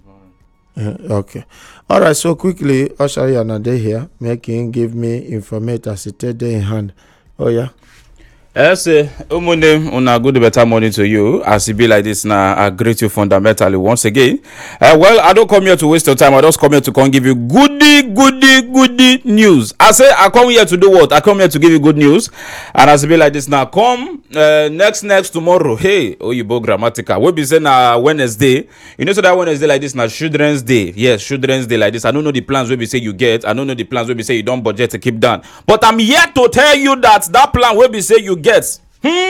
Okay. All right. So quickly, Oshari Anade here. Make him give me information as it day in hand. Oh yeah. Yes, Umune, una good better morning to you. As it be like this now, I greet you fundamentally once again. Well, I don't come here to waste your time. I just come here to give you goody news. I say I come here to do what? I come here to give you good news. And as it be like this now, come next tomorrow. Hey, Oyibo Grammatica. We'll be saying Wednesday. You know, so that Wednesday like this now, Children's Day. Yes, Children's Day like this. I don't know the plans where we say you get. I don't know the plans where we say you don't budget to keep down. But I'm here to tell you that plan where we say you get.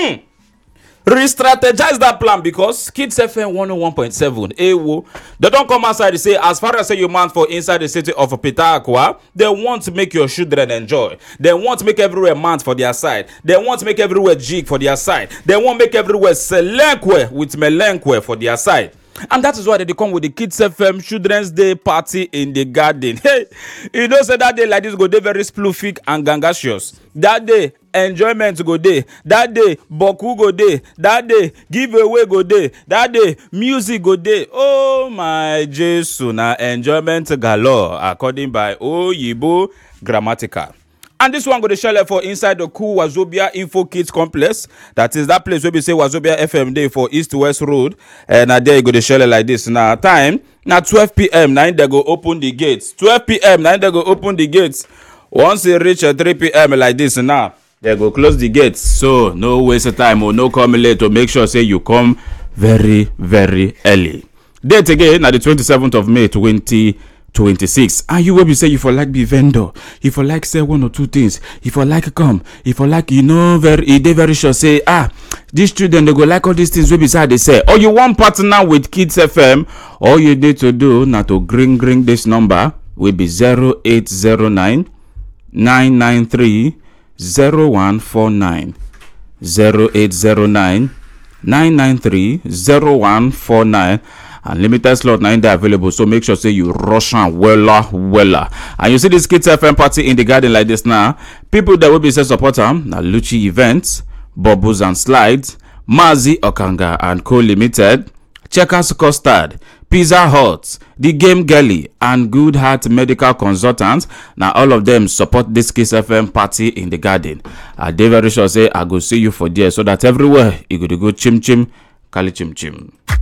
Re-strategize that plan because Kids FM 101.7 Ewo, they don't come outside and say as far as say you man for inside the city of Peter Aqua, they want to make your children enjoy. They want to make everywhere man for their side. They want to make everywhere jig for their side. They want to make everywhere selenkwe with melenkwe for their side. And that is why they come with the Kids FM Children's Day party in the garden. Hey, you know, say that day like this go day very splufic and gangacious. That day, enjoyment go day. That day, boku go day. That day, giveaway go day. That day, music go day. Oh my Jesus, na enjoyment galore according by Oyibo Grammatica. And this one go to share for inside the cool Wazobia Info Kids Complex. That is that place where we say Wazobia FM Day for East West Road. And there you go to share like this. Now time, now 12 p.m. Now they go open the gates. 12 p.m. Now they go open the gates. Once they reach 3 p.m. like this now, they go close the gates. So no waste of time or no come late to make sure say you come very early. Date again now the 27th of May 2026. And you will be say you for like be vendor, if you like say one or two things, if you like come, if you like very sure say these children they go like all these things we beside they say, or you want partner with Kids FM, all you need to do now to ring this number will be 0809 993 0149 0809 993 0149. And limited slot now available, so make sure say you rush on wella. And you see this Kids FM party in the garden like this now. People that will be say support them now Lucci Events, Bubbles and Slides, Mazi Okanga and Co Limited, Checkers Custard, Pizza Hut, The Game Galley, and Good Heart Medical Consultants. Now all of them support this Kids FM party in the garden. They very sure say I go see you for there so that everywhere you go to go chim kali chim.